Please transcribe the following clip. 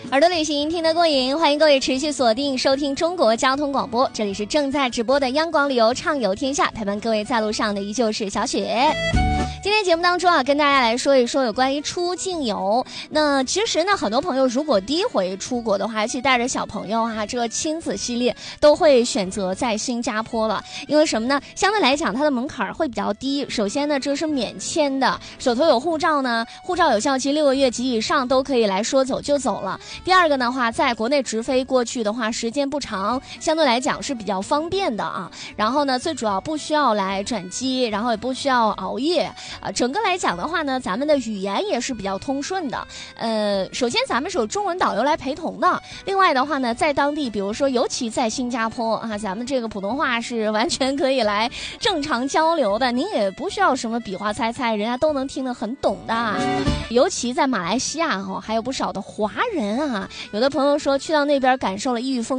耳朵旅行听得过瘾，欢迎各位持续锁定收听中国交通广播，这里是正在直播的央广旅游畅游天下，陪伴各位在路上的依旧是小雪。今天节目当中跟大家来说一说有关于出境游。那其实呢，很多朋友如果第一回出国的话，尤其带着小朋友这个亲子系列都会选择在新加坡了。因为什么呢？相对来讲它的门槛会比较低。首先呢，这是免签的，手头有护照呢，护照有效期6个月及以上都可以来说走就走了。第二个的话，在国内直飞过去的话，时间不长，相对来讲是比较方便的啊。然后呢，最主要不需要来转机，然后也不需要熬夜。整个来讲的话呢，咱们的语言也是比较通顺的。首先咱们是有中文导游来陪同的。另外的话呢，在当地，比如说尤其在新加坡咱们这个普通话是完全可以来正常交流的，您也不需要什么比划猜猜，人家都能听得很懂的。尤其在马来西亚还有不少的华人有的朋友说去到那边感受了异域风